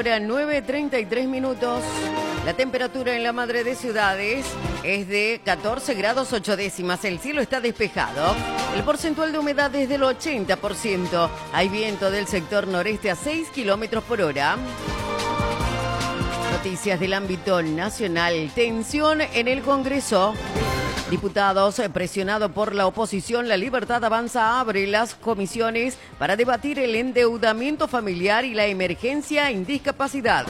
hora, 9:33 minutos. La temperatura en la madre de ciudades es de 14 grados 8 décimas. El cielo está despejado. El porcentual de humedad es del 80%. Hay viento del sector noreste a 6 kilómetros por hora. Noticias del ámbito nacional. Tensión en el Congreso. Diputados, presionado por la oposición, La Libertad Avanza abre las comisiones para debatir el endeudamiento familiar y la emergencia en discapacidad.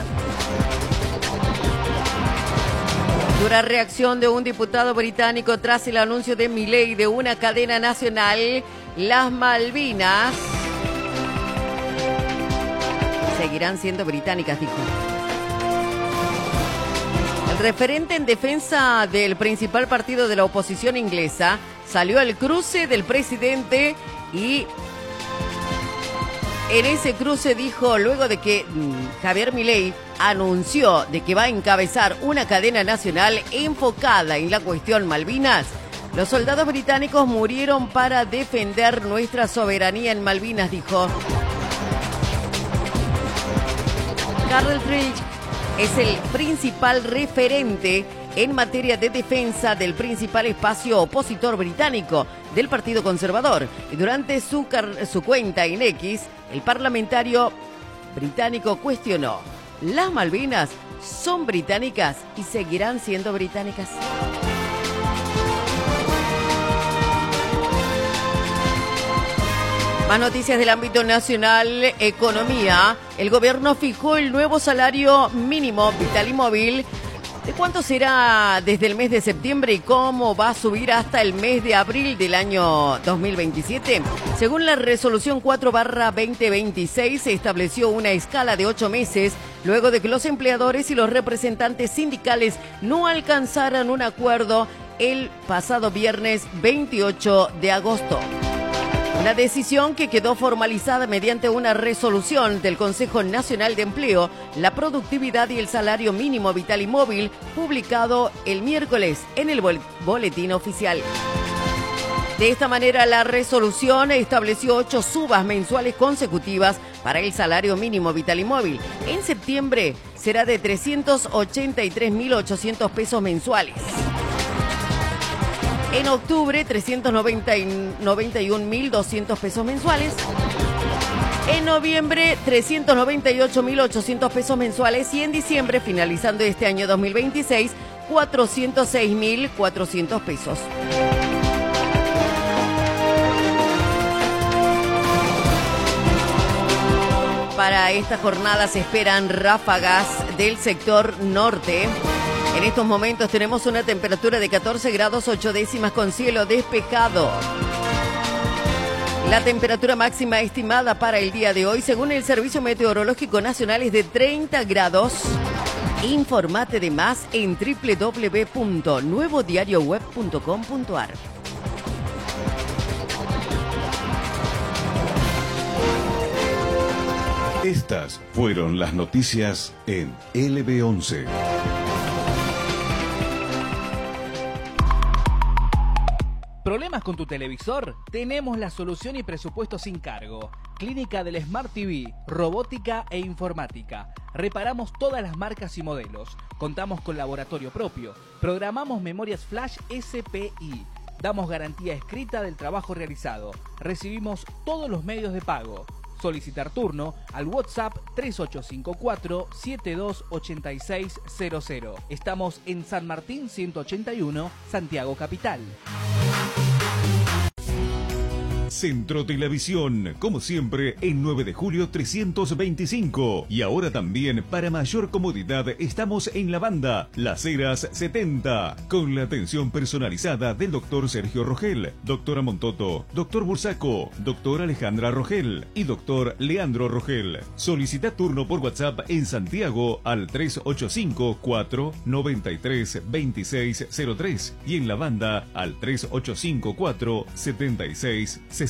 Dura reacción de un diputado británico tras el anuncio de Milei de una cadena nacional. Las Malvinas seguirán siendo británicas, dijo. El referente en defensa del principal partido de la oposición inglesa salió al cruce del presidente y en ese cruce dijo, luego de que Javier Milei anunció de que va a encabezar una cadena nacional enfocada en la cuestión Malvinas, los soldados británicos murieron para defender nuestra soberanía en Malvinas, dijo. Carl Friedrich es el principal referente en materia de defensa del principal espacio opositor británico del Partido Conservador. Y durante su cuenta en X, el parlamentario británico cuestionó: ¿las Malvinas son británicas y seguirán siendo británicas? Más noticias del ámbito nacional, economía. El gobierno fijó el nuevo salario mínimo vital y móvil. ¿De cuánto será desde el mes de septiembre y cómo va a subir hasta el mes de abril del año 2027? Según la resolución 4/2026, se estableció una escala de 8 meses luego de que los empleadores y los representantes sindicales no alcanzaran un acuerdo el pasado viernes 28 de agosto. Una decisión que quedó formalizada mediante una resolución del Consejo Nacional de Empleo, la Productividad y el Salario Mínimo Vital y Móvil, publicado el miércoles en el Boletín Oficial. De esta manera, la resolución estableció 8 subas mensuales consecutivas para el salario mínimo vital y móvil. En septiembre será de 383.800 pesos mensuales. En octubre, 391.200 pesos mensuales. En noviembre, 398.800 pesos mensuales. Y en diciembre, finalizando este año 2026, 406.400 pesos. Para esta jornada se esperan ráfagas del sector norte. En estos momentos tenemos una temperatura de 14 grados 8 décimas con cielo despejado. La temperatura máxima estimada para el día de hoy, según el Servicio Meteorológico Nacional, es de 30 grados. Informate de más en www.nuevodiarioweb.com.ar. Estas fueron las noticias en LB11. ¿Problemas con tu televisor? Tenemos la solución y presupuesto sin cargo. Clínica del Smart TV, robótica e informática. Reparamos todas las marcas y modelos. Contamos con laboratorio propio. Programamos memorias flash SPI. Damos garantía escrita del trabajo realizado. Recibimos todos los medios de pago. Solicitar turno al WhatsApp 3854-728600. Estamos en San Martín 181, Santiago Capital. Centro Televisión, como siempre, en 9 de julio 325. Y ahora también, para mayor comodidad, estamos en la banda Las Heras 70, con la atención personalizada del doctor Sergio Rogel, doctora Montoto, doctor Bursaco, doctora Alejandra Rogel y doctor Leandro Rogel. Solicita turno por WhatsApp en Santiago al 385-493-2603 y en la banda al 385-476-6348.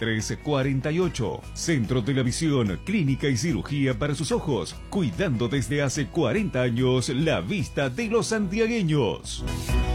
Centro Televisión, clínica y cirugía para sus ojos, cuidando desde hace 40 años la vista de los santiagueños.